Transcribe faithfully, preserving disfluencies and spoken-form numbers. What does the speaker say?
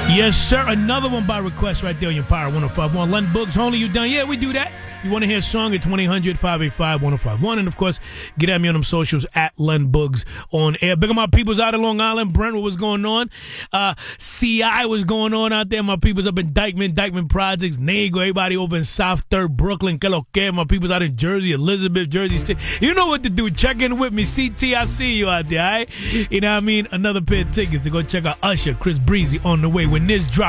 Yes, sir. Another one by request right there on your Power one oh five point one. Len Books, only you done. Yeah, we do that. You want to hear a song? It's one eight hundred five eight five one oh five one. And, of course, get at me on them socials at Len Boogs on air. Big up my peoples out in Long Island. Brent, what was going on? Uh, C I was going on out there. My peoples up in Dykeman, Dykeman Projects, Nago, everybody over in South Third, Brooklyn, que lo que. My peoples out in Jersey, Elizabeth, Jersey State. You know what to do. Check in with me. C T, I see you out there, all right? You know what I mean? Another pair of tickets to go check out Usher, Chris Breezy on the way. When this drops,